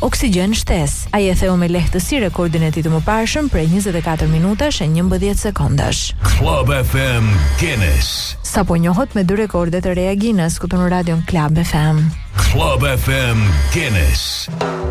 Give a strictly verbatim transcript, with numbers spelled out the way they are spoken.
oksigjen shtesë. Ai e theu me lehtësi rekordin e tij të mëparshëm prej njëzet e katër minutash e njëmbëdhjetë sekondash. Club F M Guinness. Sapo njohët me dy rekorde të reja Guinness këtu në radion Club F M. Club F M Guinness.